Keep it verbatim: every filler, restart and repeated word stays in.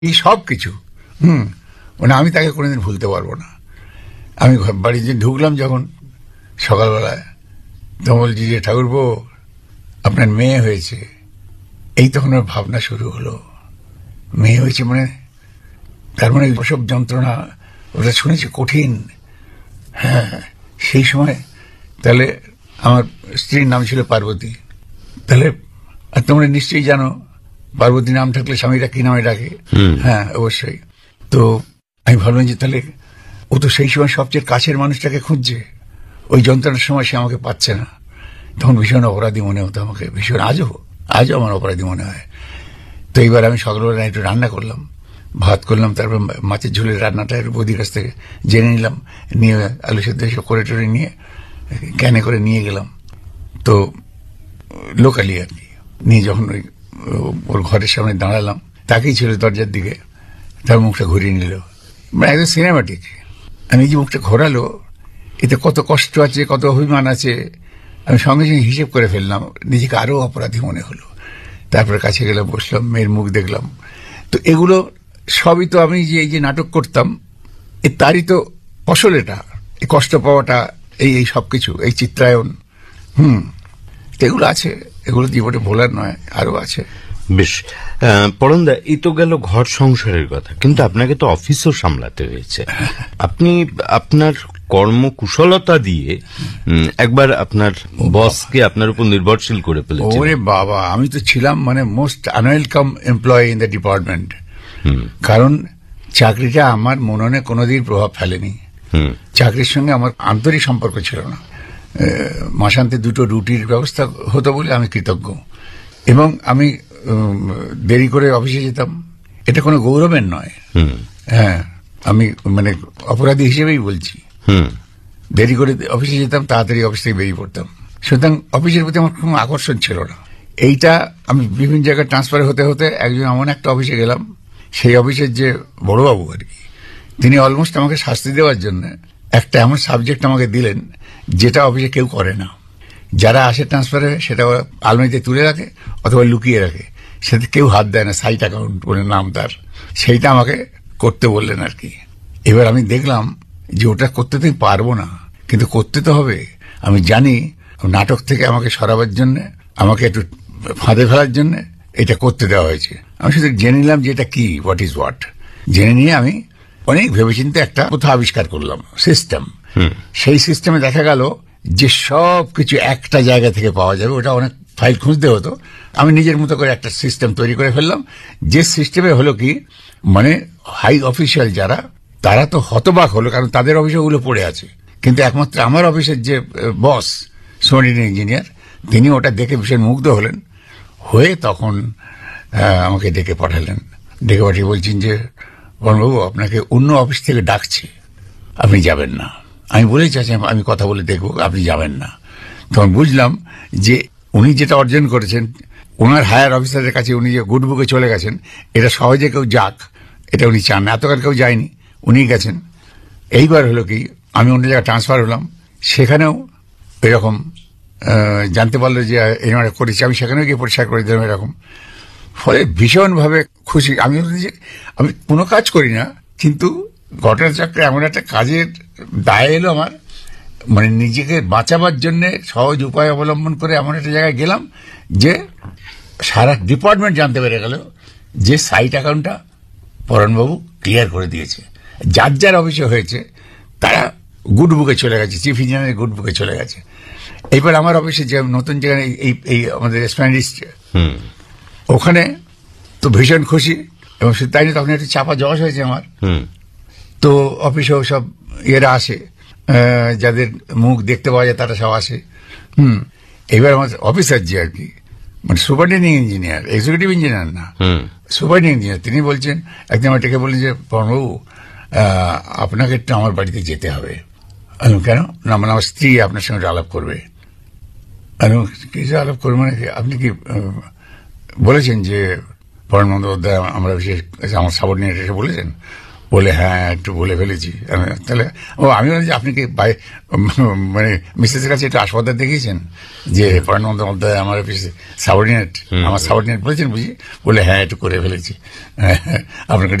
এই সব কিছু হুম মানে আমি তাকে কোনোদিন ভুলতে পারবো না। আমি বাড়িতে ঢুকলাম যখন সকালবেলায়, তখন বলছি যে ঠাকুরপো আপনার মেয়ে হয়েছে। এই তখন ওর ভাবনা শুরু হলো, মেয়ে হয়েছে মানে তার মানে প্রসব যন্ত্রণা ওটা শুনেছি কঠিন। হ্যাঁ সেই সময় তাহলে আমার স্ত্রীর নাম ছিল পার্বতী। তাহলে আর তোমরা নিশ্চয়ই জানো পার্বতী নাম থাকলে স্বামীরা কি নামে ডাকে। হ্যাঁ অবশ্যই। তো আমি ভাবলাম যে তাহলে ও তো সেই সময় সবচেয়ে কাছের মানুষটাকে খুঁজছে, ওই যন্ত্রণার সময় সে আমাকে পাচ্ছে না। তখন ভীষণ অপরাধী মনে হতো আমাকে, ভীষণ আজও আজও আমার অপরাধী মনে হয়। তো এইবার আমি সকালবেলা একটু রান্না করলাম, ভাত করলাম, তারপর মাছের ঝোলের রান্নাটা একটু বৌদির কাছ থেকে জেনে নিলাম, নিয়ে আলু সেদ্ধ এসব করে টরে নিয়ে ক্যানে করে নিয়ে গেলাম। তো লোকালি আর কি নিয়ে যখন ওই ওর ঘরের সামনে দাঁড়ালাম, তাকেই ছিল দরজার দিকে, তার মুখটা ঘুরিয়ে নিল, মানে একদম সিনেমাটিক। আমি যে মুখটা ঘোরালো, এতে কত কষ্ট আছে, কত অভিমান আছে, আমি সঙ্গে সঙ্গে হিসেব করে ফেললাম, নিজেকে আরো অপরাধী মনে হলো। তারপরে কাছে গেলাম, বসলাম, মেয়ের মুখ দেখলাম। তো এগুলো সবই তো আমি যে এই যে নাটক করতাম এ তারই তো ফসল, এটা এই কষ্ট পাওয়াটা, এই এই সবকিছু, এই চিত্রায়ন। হুম এগুলো আছে, এগুলো জীবনে ভোলার নয়, আরো আছে। বেশ, পরমদা এই তো গেল ঘর সংসারের কথা, কিন্তু আপনাকে তো অফিসও সামলাতে হয়েছে। আপনি আপনার কর্মকুশলতা দিয়ে একবার আপনার বসকে আপনার উপর নির্ভরশীল করে ফেলেছেন। ওরে বাবা, আমি তো ছিলাম মানে most আনওয়েলকাম employee in the department. কারণ চাকরিটা আমার মননে কোনোদিন প্রভাব ফেলেনি। চাকরির সঙ্গে আমার আন্তরিক সম্পর্ক ছিল না। মাসান্তে দুটো রুটির ব্যবস্থা হতো বলে আমি কৃতজ্ঞ। এবং আমি দেরি করে অফিসে যেতাম, এটা কোনো গৌরবের নয়। হ্যাঁ আমি মানে অপরাধী হিসেবেই বলছি। দেরি করে অফিসে যেতাম, তাড়াতাড়ি অফিস থেকে বেরিয়ে পড়তাম। সুতরাং অফিসের প্রতি আমার কোনো আকর্ষণ ছিল না। এইটা আমি বিভিন্ন জায়গায় ট্রান্সফার হতে হতে একজন এমন একটা অফিসে গেলাম, সেই অফিসের যে বড়বাবু আর কি, তিনি অলমোস্ট আমাকে শাস্তি দেওয়ার জন্য একটা এমন সাবজেক্ট আমাকে দিলেন যেটা অফিসে কেউ করে না। যারা আসে ট্রান্সফারে সেটা আলমারিতে তুলে রাখে অথবা লুকিয়ে রাখে, সেটা কেউ হাত দেয় না, সাইট অ্যাকাউন্ট বলে নাম তার, সেইটা আমাকে করতে বললেন আর কি। এবার আমি দেখলাম যে ওটা করতে তো পারবো না, কিন্তু করতে তো হবে। আমি জানি নাটক থেকে আমাকে সরাবার জন্য, আমাকে একটু ফাঁদে ফেলার জন্য এটা করতে দেওয়া হয়েছে। আমি শুধু জেনে নিলাম যে এটা কি, হোয়াট ইজ হোয়াট। জেনে নিয়ে আমি অনেক ভেবেচিন্তে একটা কথা আবিষ্কার করলাম, সিস্টেম। সেই সিস্টেমে দেখা গেল যে সব কিছু একটা জায়গা থেকে পাওয়া যাবে। ওটা অনেক ফাইল খুঁজতে হতো, আমি নিজের মতো করে একটা সিস্টেম তৈরি করে ফেললাম। যে সিস্টেমে হলো কি, মানে হাই অফিসিয়াল যারা, তারা তো হতবাক হলো, কারণ তাদের অফিসে ওগুলো পড়ে আছে। কিন্তু একমাত্র আমার অফিসের যে বস, সোনির ইঞ্জিনিয়ার, তিনি ওটা দেখে ভীষণ মুগ্ধ হলেন, হয়ে তখন আমাকে ডেকে পাঠালেন। ডেকে পাঠিয়ে বলছেন যে বরণবাবু আপনাকে অন্য অফিস থেকে ডাকছে, আপনি যাবেন না। আমি বলেছি আচ্ছা আমি কথা বলে দেখবো, আপনি যাবেন না। তখন বুঝলাম যে উনি যেটা অর্জন করেছেন, ওনার হায়ার অফিসারের কাছে উনি যে গুড বুকে চলে গেছেন, এটা সহজে কেউ যাক এটা উনি চান না। এতকাল কেউ যায়নি, উনি গেছেন। এইবার হলো কি, আমি অন্য জায়গায় ট্রান্সফার হলাম, সেখানেও এরকম জানতে পারলো যে এনারা করেছি, আমি সেখানেও গিয়ে পরিষ্কার করে দিলাম এরকম। ফলে ভীষণভাবে খুশি। আমি আমি কোনো কাজ করি না, কিন্তু ঘটনাচক্রে এমন একটা কাজের দায় এলো আমার, মানে নিজেকে বাঁচাবার জন্য সহজ উপায় অবলম্বন করে এমন একটা জায়গায় গেলাম যে সারা ডিপার্টমেন্ট জানতে পেরে গেল যে সাইট অ্যাকাউন্টটা পরণবাবু ক্লিয়ার করে দিয়েছে। যার যার অফিসে হয়েছে তারা গুড বুকে চলে গেছে, চিফ ইঞ্জিনিয়ারের গুড বুকে চলে গেছে। এইবার আমার অফিসে যে নতুন জায়গায় এই এই আমাদের স্প্যান্ডিস্ট, ওখানে তো ভীষণ খুশি। এবং তাই না, তখন একটু চাপা জশ হয়েছে আমার। তো অফিসেও সব ইয়েরা আসে, যাদের মুখ দেখতে পাওয়া যায় তারা সব আসে। হুম এবার আমার অফিসার যে আর কি, মানে সুপারিনটেন্ডিং ইঞ্জিনিয়ার, এক্সিকিউটিভ ইঞ্জিনিয়ার না, সুপারিনটেন্ডিং ইঞ্জিনিয়ার, তিনি বলছেন, একদিন আমার ডেকে বললেন যে পরমবাবু আপনাকে একটু আমার বাড়িতে যেতে হবে। আমি কেন না, মানে আমার স্ত্রী আপনার সঙ্গে আলাপ করবে। আমি কিছু আলাপ করবো মানে আপনি কি বলেছেন যে পরমানন্দ অধ্যায় আমরা বিশেষ আমার সাবঅর্ডিনেট এসে বলেছেন? বলে হ্যাঁ একটু বলে ফেলেছি। আমি, তাহলে ও আমি বলি যে আপনি কি বাই মানে মিসেসের কাছে একটু আসবাদার দেখিয়েছেন যে পরানন্দ মধ্যে আমার অফিসে সাবঅর্ডিনেট আমার সাবঅর্ডিনেট বলেছেন বুঝি? বলে হ্যাঁ একটু করে ফেলেছি আপনাকে